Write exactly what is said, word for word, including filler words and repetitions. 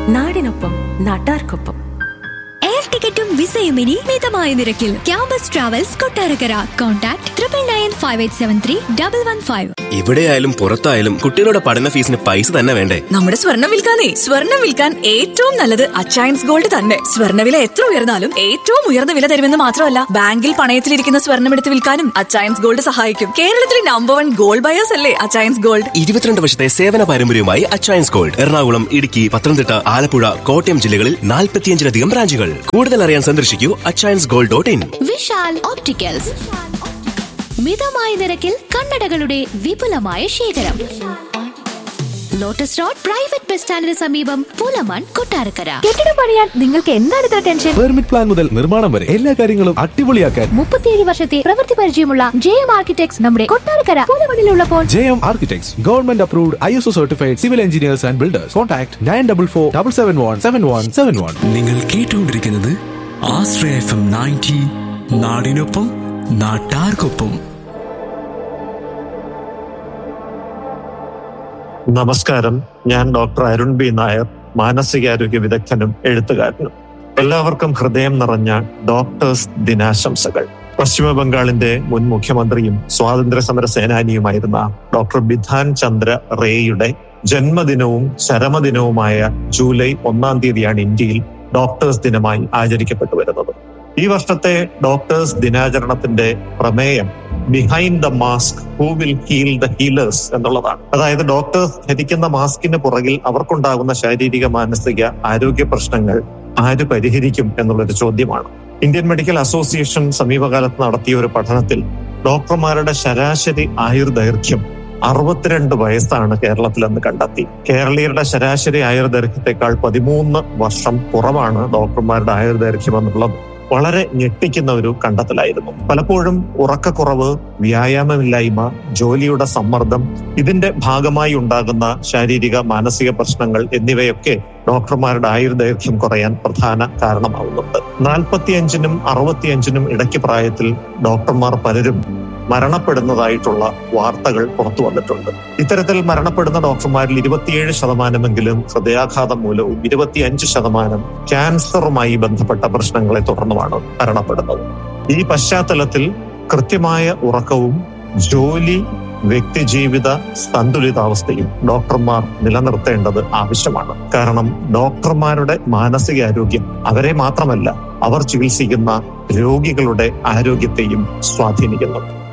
നാടിനൊപ്പം നാട്ടാർക്കൊപ്പം. എയർ ടിക്കറ്റും വിസയും ഇനി മിതമായ നിരക്കിൽ. Campus travels Kottarakkara. Contact triple nine five eight seven three double one five. ഇവിടെയായാലും പുറത്തായാലും കുട്ടികളുടെ പഠന ഫീസിന് പൈസ തന്നെ വേണ്ടേ? നമ്മുടെ സ്വർണ്ണം വിൽക്കാനേ സ്വർണ്ണം വിൽക്കാൻ ഏറ്റവും നല്ലത് അച്ചയൻസ് ഗോൾഡ് തന്നെ. സ്വർണ്ണവില എത്ര ഉയർന്നാലും ഏറ്റവും ഉയർന്ന വില തരുമെന്ന് മാത്രമല്ല, ബാങ്കിൽ പണയത്തിലിരിക്കുന്ന സ്വർണ്ണം എടുത്ത് വിൽക്കാനും അച്ചയൻസ് ഗോൾഡ് സഹായിക്കും. കേരളത്തിലെ നമ്പർ വൺ ഗോൾഡ് ബയേഴ്സ് അല്ലേ അച്ചയൻസ് ഗോൾഡ്. ഇരുപത്തിരണ്ട് വർഷത്തെ സേവന പാരമ്പര്യവുമായി അച്ചയൻസ് ഗോൾഡ് എറണാകുളം, ഇടുക്കി, പത്തനംതിട്ട, ആലപ്പുഴ, കോട്ടയം ജില്ലകളിൽ നാൽപ്പത്തിയഞ്ചിലധികം ബ്രാഞ്ചുകൾ. കൂടുതൽ അറിയാൻ സന്ദർശിക്കൂ Achayans gold dot in. Vishal opticals, മിതമായ നിരക്കിൽ കണ്ണടകളുടെ വിപുലമായ ശേഖരം. ലോട്ടസ് റോഡ് പ്രൈവറ്റ് ബസ് സ്റ്റാൻഡിന് സമീപം, പൂലമൺ, കൊട്ടാരക്കര. കെട്ടിടം പണിയാൻ നിങ്ങൾക്ക് എന്താണ് ഇത്ര ടെൻഷൻ? പെർമിറ്റ് പ്ലാൻ മുതൽ നിർമ്മാണം വരെ എല്ലാ കാര്യങ്ങളും അടിപൊളിയാക്കാൻ മുപ്പത്തിയേഴ് വർഷത്തെ പ്രവൃത്തി പരിചയമുള്ള ജെ എം ആർക്കിടെക്ട്സ് നമ്മുടെ Kottarakkara പൂലമണിലുള്ളപ്പോൾ. J M architects government approved I S O certified civil engineers and builders. Contact nine double four double seven one seven one seven one. നിങ്ങൾ കേട്ടുകൊണ്ടിരിക്കുന്നത് ആശ്രയ എഫ് എം നയൻറ്റി, നാടിനൊപ്പം നാട്ടാർക്കൊപ്പം. നമസ്കാരം, ഞാൻ ഡോക്ടർ അരുൺ ബി നായർ, മാനസികാരോഗ്യ വിദഗ്ധനും എഴുത്തുകാരനും. എല്ലാവർക്കും ഹൃദയം നിറഞ്ഞ ഡോക്ടേഴ്സ് ദിനാശംസകൾ. പശ്ചിമ ബംഗാളിന്റെ മുൻ മുഖ്യമന്ത്രിയും സ്വാതന്ത്ര്യ സമര സേനാനിയുമായിരുന്ന ഡോക്ടർ ബിധാൻ ചന്ദ്ര റേയുടെ ജന്മദിനവും ചരമദിനവുമായ ജൂലൈ ഒന്നാം തീയതിയാണ് ഇന്ത്യയിൽ ഡോക്ടേഴ്സ് ദിനമായി ആചരിക്കപ്പെട്ടു വരുന്നത്. ഈ വർഷത്തെ ഡോക്ടേഴ്സ് ദിനാചരണത്തിന്റെ പ്രമേയം behind the mask who will heal the healers എന്നുള്ളതാണ്. അതായത് ഡോക്ടേഴ്സ് ധരിക്കുന്ന മാസ്കിന് പുറകിൽ അവർക്കുണ്ടാകുന്ന ശാരീരിക മാനസിക ആരോഗ്യ പ്രശ്നങ്ങൾ ആര് പരിഹരിക്കും എന്നുള്ളൊരു ചോദ്യമാണ്. ഇന്ത്യൻ മെഡിക്കൽ അസോസിയേഷൻ സമീപകാലത്ത് നടത്തിയ ഒരു പഠനത്തിൽ ഡോക്ടർമാരുടെ ശരാശരി ആയുർദൈർഘ്യം അറുപത്തിരണ്ട് വയസ്സാണ് കേരളത്തിലെന്ന് കണ്ടെത്തി. കേരളീയരുടെ ശരാശരി ആയുർദൈർഘ്യത്തെക്കാൾ പതിമൂന്ന് വർഷം കുറവാണ് ഡോക്ടർമാരുടെ ആയുർദൈർഘ്യം എന്നുള്ളത് വളരെ ഞെട്ടിക്കുന്ന ഒരു കണ്ടെത്തലായിരുന്നു. പലപ്പോഴും ഉറക്കക്കുറവ്, വ്യായാമമില്ലായ്മ, ജോലിയുടെ സമ്മർദ്ദം, ഇതിന്റെ ഭാഗമായി ഉണ്ടാകുന്ന ശാരീരിക മാനസിക പ്രശ്നങ്ങൾ എന്നിവയൊക്കെ ഡോക്ടർമാരുടെ ആയുർദൈർഘ്യം കുറയാൻ പ്രധാന കാരണമാവുന്നുണ്ട്. നാൽപ്പത്തിയഞ്ചിനും അറുപത്തിയഞ്ചിനും ഇടയ്ക്ക് പ്രായത്തിൽ ഡോക്ടർമാർ പലരും മരണപ്പെടുന്നതായിട്ടുള്ള വാർത്തകൾ പുറത്തു വന്നിട്ടുണ്ട്. ഇത്തരത്തിൽ മരണപ്പെടുന്ന ഡോക്ടർമാരിൽ ഇരുപത്തിയേഴ് ശതമാനമെങ്കിലും ഹൃദയാഘാതം മൂലവും ഇരുപത്തിയഞ്ച് ശതമാനം ക്യാൻസറുമായി ബന്ധപ്പെട്ട പ്രശ്നങ്ങളെ തുടർന്നുമാണ് മരണപ്പെടുന്നത്. ഈ പശ്ചാത്തലത്തിൽ കൃത്യമായ ഉറക്കവും ജോലി വ്യക്തിജീവിത സന്തുലിതാവസ്ഥയും ഡോക്ടർമാർ നിലനിർത്തേണ്ടത് ആവശ്യമാണ്. കാരണം ഡോക്ടർമാരുടെ മാനസികാരോഗ്യം അവരെ മാത്രമല്ല, അവർ ചികിത്സിക്കുന്ന രോഗികളുടെ ആരോഗ്യത്തെയും സ്വാധീനിക്കുന്നു.